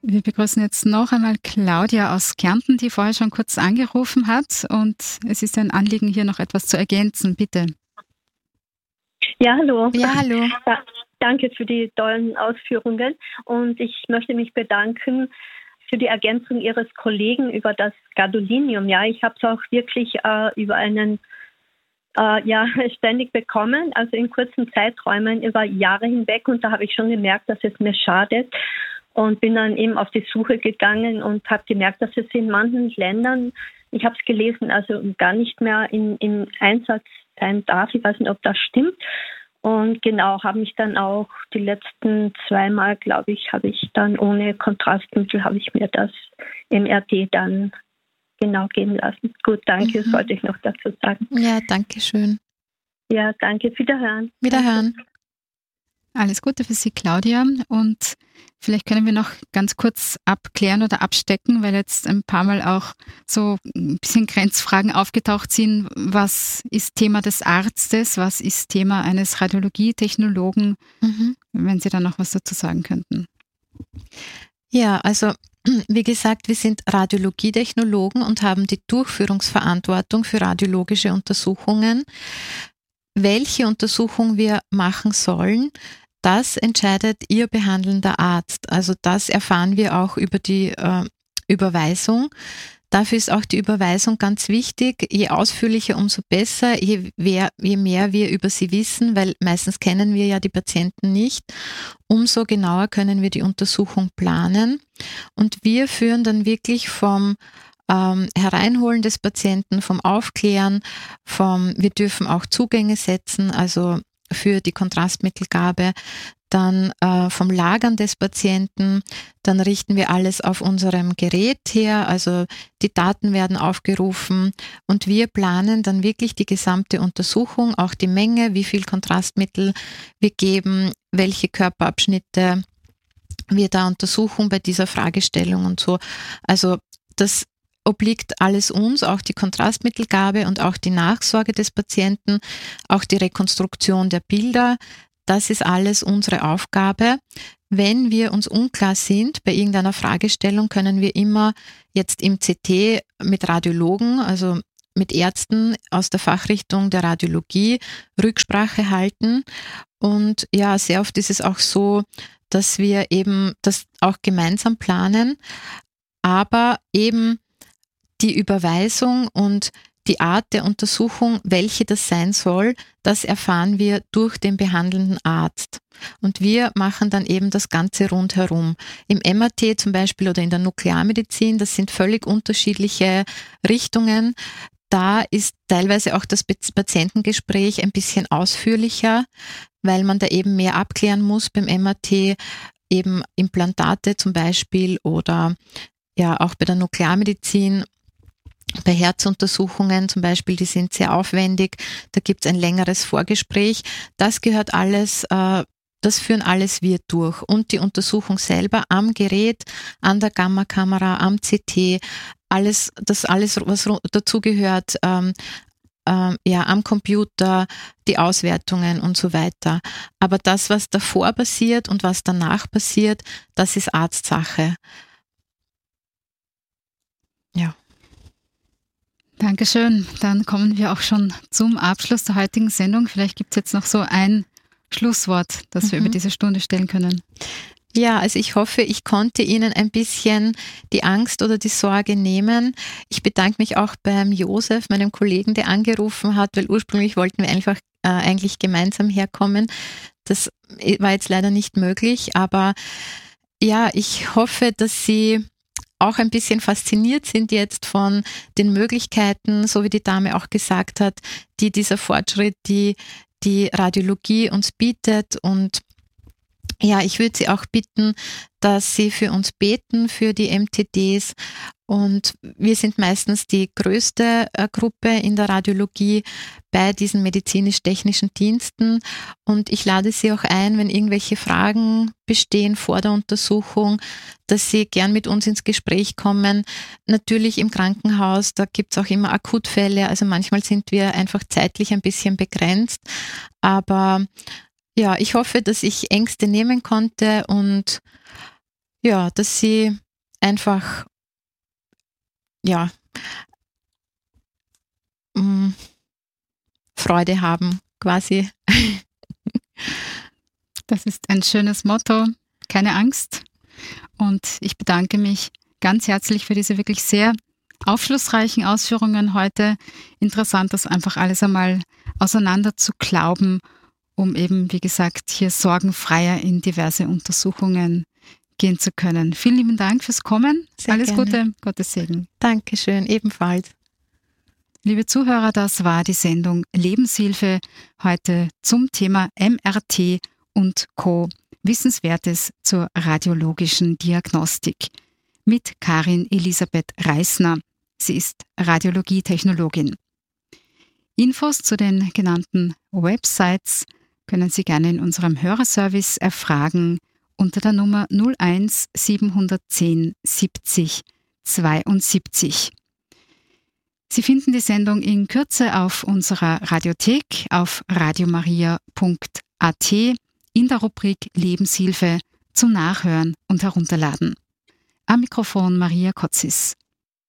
Wir begrüßen jetzt noch einmal Claudia aus Kärnten, die vorher schon kurz angerufen hat. Und es ist ein Anliegen, hier noch etwas zu ergänzen. Bitte. Ja, hallo. Ja, hallo. Ja, danke für die tollen Ausführungen. Und ich möchte mich bedanken für die Ergänzung Ihres Kollegen über das Gadolinium. Ja, ich habe es auch wirklich über einen ständig bekommen, also in kurzen Zeiträumen über Jahre hinweg. Und da habe ich schon gemerkt, dass es mir schadet. Und bin dann eben auf die Suche gegangen und habe gemerkt, dass es in manchen Ländern, ich habe es gelesen, also gar nicht mehr in Einsatz sein darf. Ich weiß nicht, ob das stimmt. Und genau, habe mich dann auch die letzten 2 Mal, glaube ich, habe ich dann ohne Kontrastmittel, habe ich mir das MRT dann genau geben lassen. Gut, danke, das wollte ich noch dazu sagen. Ja, danke schön. Ja, danke, Wiederhören. Wiederhören. Alles Gute für Sie, Claudia. Und vielleicht können wir noch ganz kurz abklären oder abstecken, weil jetzt ein paar Mal auch so ein bisschen Grenzfragen aufgetaucht sind. Was ist Thema des Arztes? Was ist Thema eines Radiologietechnologen? Wenn Sie da noch was dazu sagen könnten. Ja, also wie gesagt, wir sind Radiologietechnologen und haben die Durchführungsverantwortung für radiologische Untersuchungen. Welche Untersuchung wir machen sollen, das entscheidet Ihr behandelnder Arzt. Also das erfahren wir auch über die Überweisung. Dafür ist auch die Überweisung ganz wichtig. Je ausführlicher, umso besser, je mehr wir über sie wissen, weil meistens kennen wir ja die Patienten nicht, umso genauer können wir die Untersuchung planen. Und wir führen dann wirklich vom Hereinholen des Patienten, vom Aufklären, wir dürfen auch Zugänge setzen, also für die Kontrastmittelgabe, dann vom Lagern des Patienten, dann richten wir alles auf unserem Gerät her, also die Daten werden aufgerufen und wir planen dann wirklich die gesamte Untersuchung, auch die Menge, wie viel Kontrastmittel wir geben, welche Körperabschnitte wir da untersuchen bei dieser Fragestellung und so. Also das obliegt alles uns, auch die Kontrastmittelgabe und auch die Nachsorge des Patienten, auch die Rekonstruktion der Bilder. Das ist alles unsere Aufgabe. Wenn wir uns unklar sind bei irgendeiner Fragestellung, können wir immer jetzt im CT mit Radiologen, also mit Ärzten aus der Fachrichtung der Radiologie Rücksprache halten. Und ja, sehr oft ist es auch so, dass wir eben das auch gemeinsam planen, aber eben die Überweisung und die Art der Untersuchung, welche das sein soll, das erfahren wir durch den behandelnden Arzt. Und wir machen dann eben das Ganze rundherum. Im MRT zum Beispiel oder in der Nuklearmedizin, das sind völlig unterschiedliche Richtungen. Da ist teilweise auch das Patientengespräch ein bisschen ausführlicher, weil man da eben mehr abklären muss beim MRT, eben Implantate zum Beispiel oder ja auch bei der Nuklearmedizin. Bei Herzuntersuchungen zum Beispiel, die sind sehr aufwendig, da gibt es ein längeres Vorgespräch. Das gehört alles, das führen alles wir durch. Und die Untersuchung selber am Gerät, an der Gammakamera, am CT, alles, was dazugehört, am Computer, die Auswertungen und so weiter. Aber das, was davor passiert und was danach passiert, das ist Arztsache. Ja. Dankeschön. Dann kommen wir auch schon zum Abschluss der heutigen Sendung. Vielleicht gibt es jetzt noch so ein Schlusswort, das wir über diese Stunde stellen können. Ja, also ich hoffe, ich konnte Ihnen ein bisschen die Angst oder die Sorge nehmen. Ich bedanke mich auch beim Josef, meinem Kollegen, der angerufen hat, weil ursprünglich wollten wir einfach eigentlich gemeinsam herkommen. Das war jetzt leider nicht möglich, aber ja, ich hoffe, dass Sie auch ein bisschen fasziniert sind jetzt von den Möglichkeiten, so wie die Dame auch gesagt hat, die dieser Fortschritt, die Radiologie uns bietet. Und ja, ich würde Sie auch bitten, dass Sie für uns beten, für die MTDs. Und wir sind meistens die größte Gruppe in der Radiologie bei diesen medizinisch-technischen Diensten. Und ich lade Sie auch ein, wenn irgendwelche Fragen bestehen vor der Untersuchung, dass Sie gern mit uns ins Gespräch kommen. Natürlich im Krankenhaus, da gibt es auch immer Akutfälle. Also manchmal sind wir einfach zeitlich ein bisschen begrenzt. Aber ja, ich hoffe, dass ich Ängste nehmen konnte und ja, dass sie einfach, ja, Freude haben, quasi. Das ist ein schönes Motto, keine Angst. Und ich bedanke mich ganz herzlich für diese wirklich sehr aufschlussreichen Ausführungen heute. Interessant, das einfach alles einmal auseinander zu glauben, um eben, wie gesagt, hier sorgenfreier in diverse Untersuchungen gehen zu können. Vielen lieben Dank fürs Kommen. Sehr Alles gerne. Gute, Gottes Segen. Dankeschön, ebenfalls. Liebe Zuhörer, das war die Sendung Lebenshilfe heute zum Thema MRT und Co. Wissenswertes zur radiologischen Diagnostik mit Karin Elisabeth Reisner. Sie ist Radiologietechnologin. Infos zu den genannten Websites können Sie gerne in unserem Hörerservice erfragen unter der Nummer 01 710 70 72. Sie finden die Sendung in Kürze auf unserer Radiothek auf radiomaria.at in der Rubrik Lebenshilfe zum Nachhören und Herunterladen. Am Mikrofon Maria Kotzis.